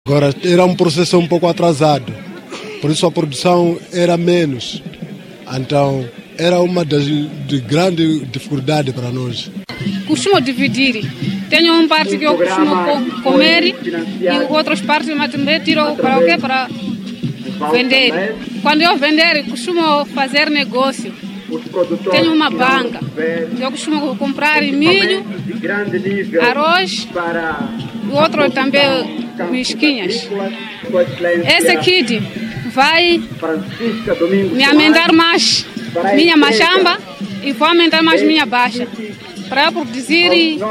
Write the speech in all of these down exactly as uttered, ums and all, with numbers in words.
Agora, era um processo um pouco atrasado, por isso a produção era menos. Então, era uma das de grande dificuldade para nós. Costumo dividir. Tenho uma parte que eu costumo comer e outras partes eu também tiro para o quê? Para vender. Quando eu vender, costumo fazer negócio. Tenho uma banca. Eu costumo comprar milho, arroz e outro também mesquinhas. Esse kit vai me aumentar mais minha machamba e vai aumentar mais minha baixa. Para produzir,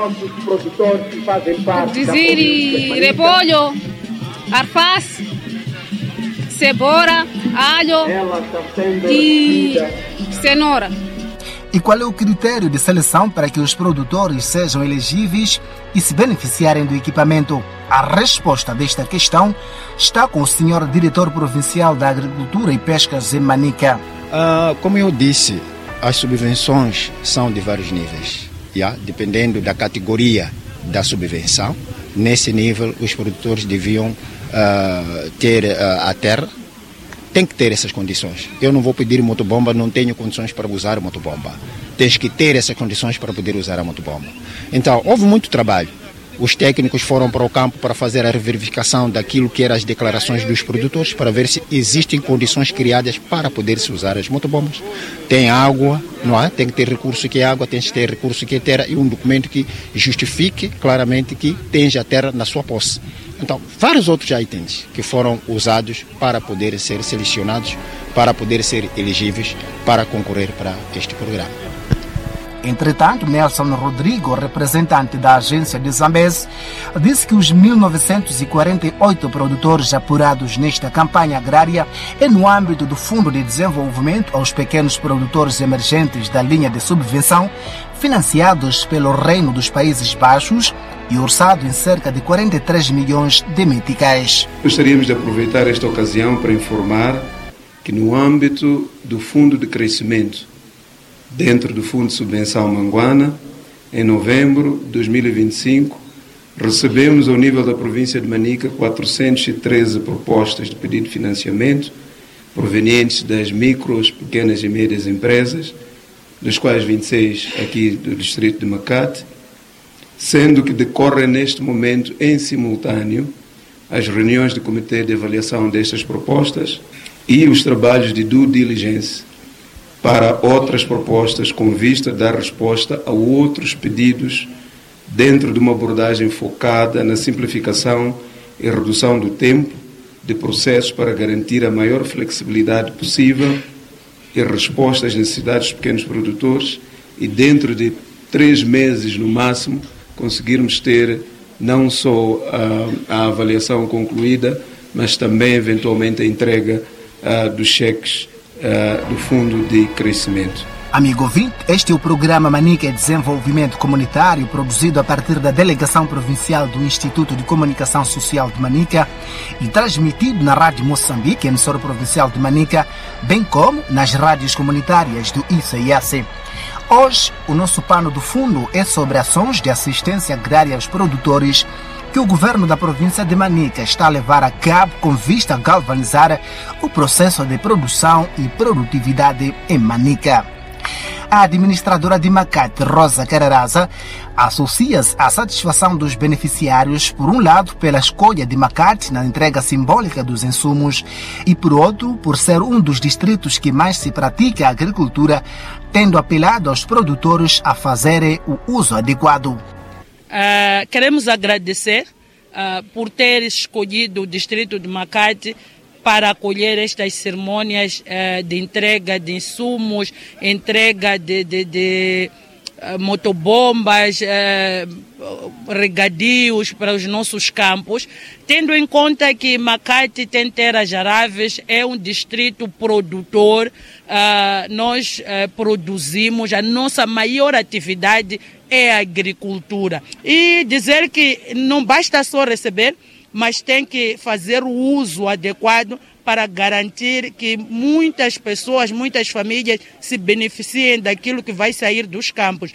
produzir repolho, alface, cebola, alho e cenoura. E qual é o critério de seleção para que os produtores sejam elegíveis e se beneficiarem do equipamento? A resposta desta questão está com o senhor diretor provincial da Agricultura e Pescas em Manica. Uh, como eu disse, as subvenções são de vários níveis. Yeah, dependendo da categoria da subvenção, nesse nível os produtores deviam uh, ter uh, a terra, tem que ter essas condições. Eu não vou pedir motobomba, não tenho condições para usar motobomba. Tens que ter essas condições para poder usar a motobomba. Então, houve muito trabalho. Os técnicos foram para o campo para fazer a verificação daquilo que eram as declarações dos produtores, para ver se existem condições criadas para poder-se usar as motobombas. Tem água, não é? Tem que ter recurso que é água, tem que ter recurso que é terra e um documento que justifique claramente que tens a terra na sua posse. Então, vários outros itens que foram usados para poder ser selecionados, para poder ser elegíveis para concorrer para este programa. Entretanto, Nelson Rodrigo, representante da agência de Zambeze, disse que os mil novecentos e quarenta e oito produtores apurados nesta campanha agrária é no âmbito do Fundo de Desenvolvimento aos Pequenos Produtores Emergentes da linha de subvenção, financiados pelo Reino dos Países Baixos e orçado em cerca de quarenta e três milhões de meticais. Gostaríamos de aproveitar esta ocasião para informar que no âmbito do Fundo de Crescimento, dentro do Fundo de Subvenção Manguana, em novembro de dois mil e vinte e cinco, recebemos ao nível da província de Manica quatrocentas e treze propostas de pedido de financiamento provenientes das micros, pequenas e médias empresas, dos quais vinte e seis aqui do distrito de Macate, sendo que decorrem neste momento em simultâneo as reuniões do Comitê de Avaliação destas propostas e os trabalhos de due diligence para outras propostas com vista a dar resposta a outros pedidos dentro de uma abordagem focada na simplificação e redução do tempo de processos para garantir a maior flexibilidade possível e resposta às necessidades dos pequenos produtores e dentro de três meses no máximo conseguirmos ter não só a, a avaliação concluída, mas também eventualmente a entrega uh, dos cheques Uh, do Fundo de Crescimento. Amigo ouvinte, este é o programa Manica Desenvolvimento Comunitário, produzido a partir da Delegação Provincial do Instituto de Comunicação Social de Manica e transmitido na Rádio Moçambique, emissora provincial de Manica, bem como nas rádios comunitárias do I C I A C. Hoje, o nosso pano do fundo é sobre ações de assistência agrária aos produtores que o governo da província de Manica está a levar a cabo com vista a galvanizar o processo de produção e produtividade em Manica. A administradora de Macate, Rosa Cararaza, associa-se à satisfação dos beneficiários, por um lado, pela escolha de Macate na entrega simbólica dos insumos e, por outro, por ser um dos distritos que mais se pratica a agricultura, tendo apelado aos produtores a fazerem o uso adequado. Uh, queremos agradecer uh, por ter escolhido o distrito de Macate para acolher estas cerimônias uh, de entrega de insumos, entrega de, de, de uh, motobombas, uh, regadios para os nossos campos, tendo em conta que Macate tem terras aráveis, é um distrito produtor, uh, nós uh, produzimos, a nossa maior atividade é a agricultura. E dizer que não basta só receber, mas tem que fazer o uso adequado para garantir que muitas pessoas, muitas famílias se beneficiem daquilo que vai sair dos campos.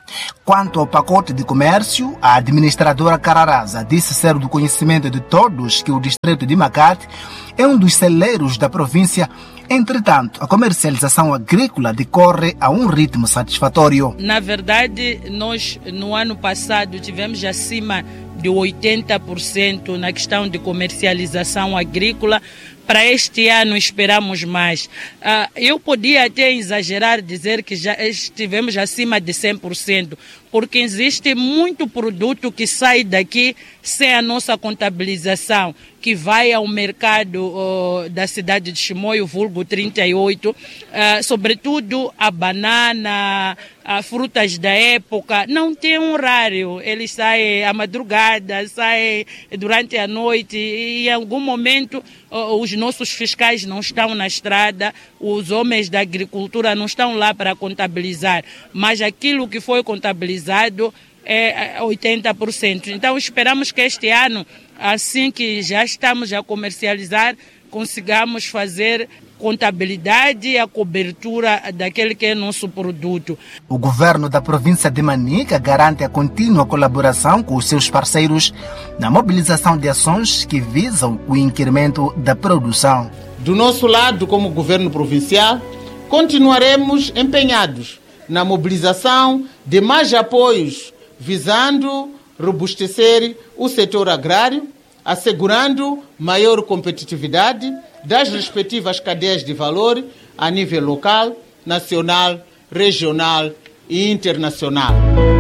Quanto ao pacote de comércio, a administradora Cararaza disse ser do conhecimento de todos que o distrito de Makati é um dos celeiros da província. Entretanto, a comercialização agrícola decorre a um ritmo satisfatório. Na verdade, nós no ano passado tivemos acima de oitenta por cento na questão de comercialização agrícola. Para este ano esperamos mais. Uh, eu podia até exagerar, dizer que já estivemos acima de cem por cento, porque existe muito produto que sai daqui sem a nossa contabilização, que vai ao mercado uh, da cidade de Chimoio, vulgo trinta e oito, uh, sobretudo a banana, a frutas da época, não tem um horário, eles saem à madrugada, saem durante a noite e em algum momento uh, os nossos fiscais não estão na estrada, os homens da agricultura não estão lá para contabilizar, mas aquilo que foi contabilizado é oitenta por cento. Então esperamos que este ano, assim que já estamos a comercializar, consigamos fazer contabilidade e a cobertura daquele que é nosso produto. O governo da província de Manica garante a contínua colaboração com os seus parceiros na mobilização de ações que visam o incremento da produção. Do nosso lado, como governo provincial, continuaremos empenhados na mobilização de mais apoios visando robustecer o setor agrário, assegurando maior competitividade das respectivas cadeias de valor a nível local, nacional, regional e internacional.